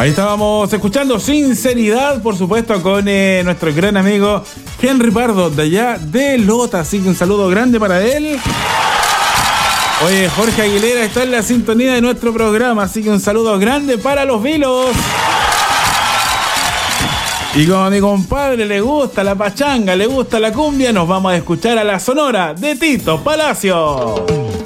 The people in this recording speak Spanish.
Ahí estábamos escuchando Sinceridad, por supuesto, con nuestro gran amigo Henry Pardo, de allá de Lota. Así que un saludo grande para él. Oye, Jorge Aguilera está en la sintonía de nuestro programa, así que un saludo grande para los Vilos. Y como a mi compadre le gusta la pachanga, le gusta la cumbia, nos vamos a escuchar a la Sonora de Tito Palacio.